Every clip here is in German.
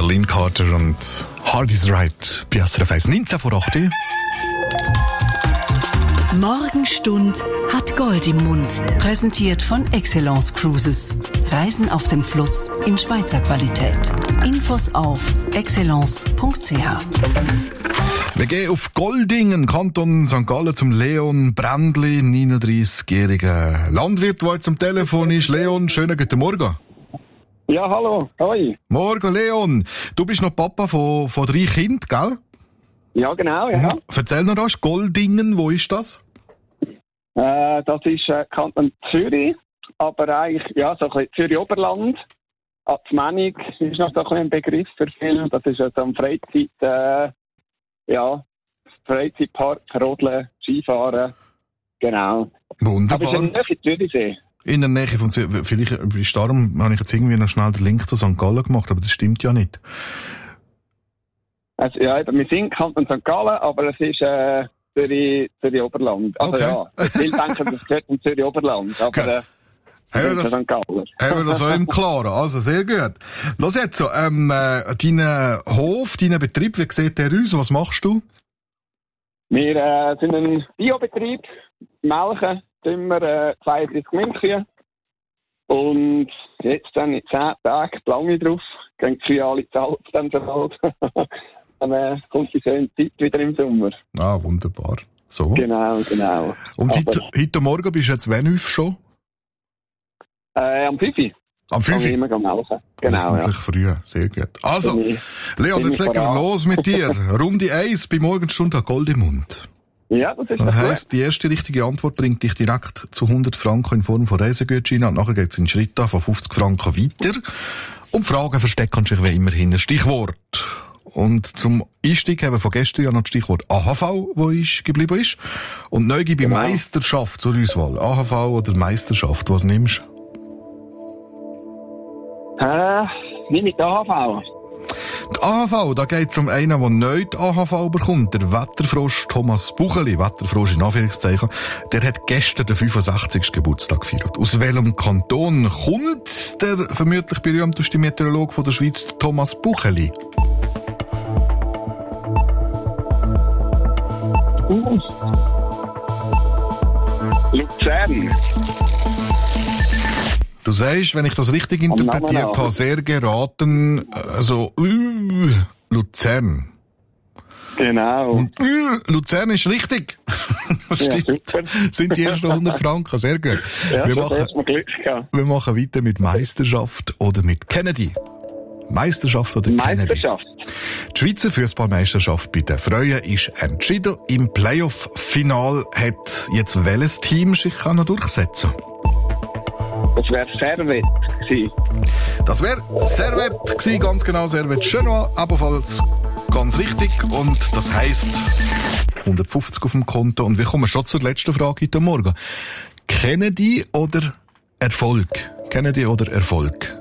Der Lynn Carter und Hard is Right bei SRF 1, 19 vor 8 Uhr. Morgenstund hat Gold im Mund. Präsentiert von Excellence Cruises. Reisen auf dem Fluss in Schweizer Qualität. Infos auf excellence.ch. Wir gehen auf Goldingen, Kanton St. Gallen, zum Leon Brändli, 39-jähriger Landwirt, der jetzt am Telefon ist. Leon, schönen guten Morgen. Ja, hallo, hoi. Morgen, Leon. Du bist noch Papa von 3 Kindern, gell? Ja, genau, ja. Erzähl noch das, Goldingen, wo ist das? Das ist Kanton Zürich, aber eigentlich, ja, so ein bisschen Zürich-Oberland. Azmenig ist noch so ein bisschen ein Begriff für viele. Das ist also am Freizeitpark, Rodeln, Skifahren, genau. Wunderbar. Aber ist in der Nähe Zürichsee. In der Nähe von Zürich. Vielleicht ist darum, habe ich jetzt irgendwie noch schnell den Link zu St. Gallen gemacht, aber das stimmt ja nicht. Also, ja, wir sind Kanton St. Gallen, aber es ist Zürich-Oberland. Also okay. ja, viele denken, das gehört zum Zürich-Oberland, aber okay. Haben wir das so im Klaren? Also, sehr gut. Los jetzt so, dein Hof, dein Betrieb, wie sieht der aus? Was machst du? Wir sind ein Biobetrieb, melken, wir 32 Milchkühe. Und jetzt dann in 10 Tagen plange ich drauf, gehen die Kühe alle zahlt, dann so alt. Dann kommt die schöne Zeit wieder im Sommer. Ah, wunderbar. So. Genau. Und heute Morgen bist du jetzt wann schon? Am 5 Uhr. Am 5 Uhr? Immer melken. Genau, ja. Früh, sehr gut. Also, Leon, jetzt legen wir los mit dir. Runde 1 bei Morgenstund hat Gold im Mund. Ja, das ist das heisst, die erste richtige Antwort bringt dich direkt zu 100 Franken in Form von Reisegutscheinen und nachher geht es in Schritte von 50 Franken weiter. Und Fragen verstecken sich wie immer hinter Stichwort. Und zum Einstieg haben wir von gestern ja noch das Stichwort AHV, wo geblieben ist. Und neu gebe ich Meisterschaft zur Auswahl. AHV oder Meisterschaft, was nimmst du? Nehme ich die AHV. Die AHV, da geht es um einen, der neu die AHV bekommt. Der Wetterfrosch Thomas Bucheli, Wetterfrosch in Anführungszeichen, der hat gestern den 65. Geburtstag gefeiert. Aus welchem Kanton kommt der vermutlich berühmteste Meteorologe von der Schweiz, Thomas Bucheli? Luzern. Du sagst, wenn ich das richtig interpretiert habe, sehr geraten, Luzern. Genau. Und Luzern ist richtig. Stimmt. Ja, super. Sind die ersten 100 Franken, sehr gut. Ja, wir machen weiter mit Meisterschaft oder mit Kennedy. Meisterschaft oder Meisterschaft. Kennedy? Die Schweizer Fußballmeisterschaft bei den Frauen ist entschieden. Im Playoff-Final hat jetzt welches Team sich noch durchsetzen? Das wäre Servet gewesen. Das wäre Servet gewesen, ganz genau, Servet Chenois, ebenfalls ganz richtig. Und das heisst 150 auf dem Konto. Und wir kommen schon zur letzten Frage heute Morgen. Kennedy oder Erfolg? Kennedy oder Erfolg?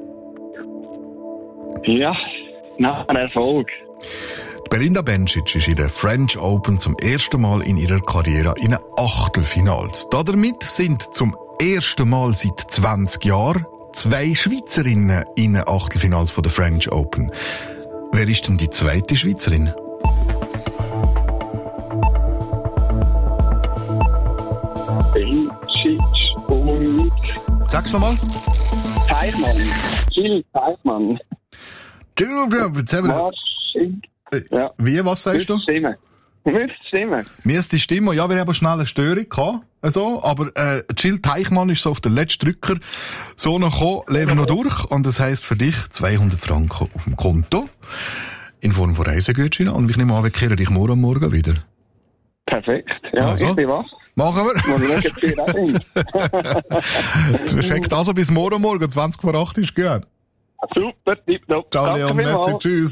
Ja, nach Erfolg. Belinda Bencic ist in der French Open zum ersten Mal in ihrer Karriere in Achtelfinals. Damit sind zum ersten Mal seit 20 Jahren 2 Schweizerinnen in den Achtelfinals von der French Open. Wer ist denn die zweite Schweizerin? Bencic und... Sag's nochmal. Teichmann. Jill Teichmann. Ja. Wie, was sagst du? Müsste stimmen. Ja, wir haben schnell eine Störung gehabt. Also, aber Jill Teichmann ist so auf den letzten Drücker so noch gekommen, leben noch durch. Und das heisst für dich 200 Franken auf dem Konto in Form von Reisegutscheinen. Und ich nehme an, wir kehren dich morgen wieder. Perfekt. Ja, also, ich bin was. Machen wir. Perfekt. Also bis morgen 20 vor 8 ist gut. Super, tipptopp. Ciao Leon, merci, tschüss.